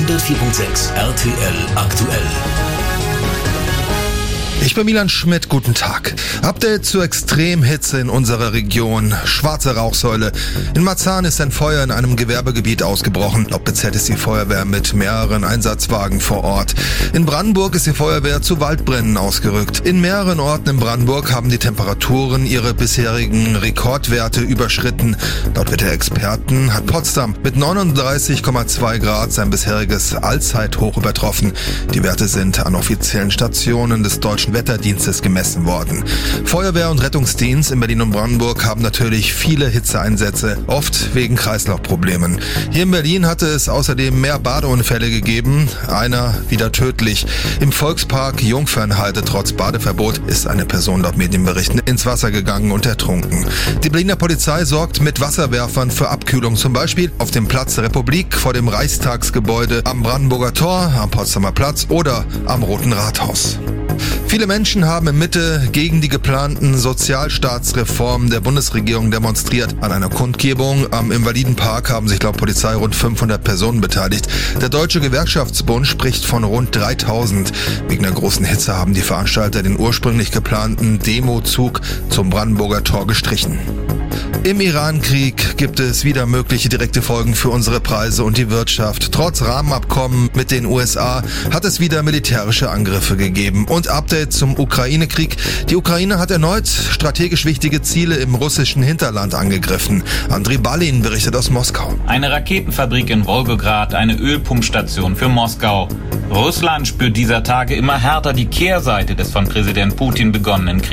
104.6 RTL aktuell. Ich bin Milan Schmidt, guten Tag. Update zur Extremhitze in unserer Region. Schwarze Rauchsäule. In Marzahn ist ein Feuer in einem Gewerbegebiet ausgebrochen. Laut BZ ist die Feuerwehr mit mehreren Einsatzwagen vor Ort. In Brandenburg ist die Feuerwehr zu Waldbränden ausgerückt. In mehreren Orten in Brandenburg haben die Temperaturen ihre bisherigen Rekordwerte überschritten. Laut Wetterexperten hat Potsdam mit 39,2 Grad sein bisheriges Allzeithoch übertroffen. Die Werte sind an offiziellen Stationen des Deutschen Wetterdienstes gemessen worden. Feuerwehr und Rettungsdienst in Berlin und Brandenburg haben natürlich viele Hitzeeinsätze, oft wegen Kreislaufproblemen. Hier in Berlin hatte es außerdem mehr Badeunfälle gegeben, einer wieder tödlich. Im Volkspark Jungfernheide trotz Badeverbot ist eine Person laut Medienberichten ins Wasser gegangen und ertrunken. Die Berliner Polizei sorgt mit Wasserwerfern für Abkühlung, zum Beispiel auf dem Platz der Republik, vor dem Reichstagsgebäude, am Brandenburger Tor, am Potsdamer Platz oder am Roten Rathaus. Viele Menschen haben in Mitte gegen die geplanten Sozialstaatsreformen der Bundesregierung demonstriert. An einer Kundgebung am Invalidenpark haben sich laut Polizei rund 500 Personen beteiligt. Der Deutsche Gewerkschaftsbund spricht von rund 3000. Wegen der großen Hitze haben die Veranstalter den ursprünglich geplanten Demozug zum Brandenburger Tor gestrichen. Im Iran-Krieg gibt es wieder mögliche direkte Folgen für unsere Preise und die Wirtschaft. Trotz Rahmenabkommen mit den USA hat es wieder militärische Angriffe gegeben. Und Update zum Ukraine-Krieg. Die Ukraine hat erneut strategisch wichtige Ziele im russischen Hinterland angegriffen. Andrei Balin berichtet aus Moskau. Eine Raketenfabrik in Wolgograd, eine Ölpumpstation für Moskau. Russland spürt dieser Tage immer härter die Kehrseite des von Präsident Putin begonnenen Krieges.